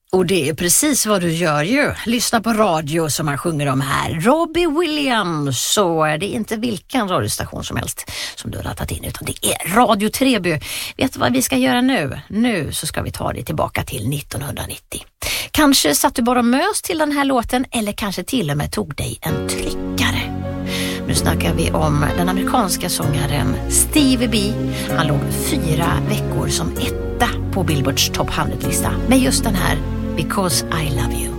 Och det är precis vad du gör ju. Lyssna på radio som man sjunger om här. Robbie Williams. Så är det inte vilken radiostation som helst som du har rattat in, utan det är Radio Treby. Vet du vad vi ska göra nu? Nu så ska vi ta dig tillbaka till 1990. Kanske satt du bara mös till den här låten, eller kanske till och med tog dig en tryckare. Nu snackar vi om den amerikanska sångaren Stevie B. Han låg 4 veckor som etta på Billboards Top 100-lista med just den här Because I Love You.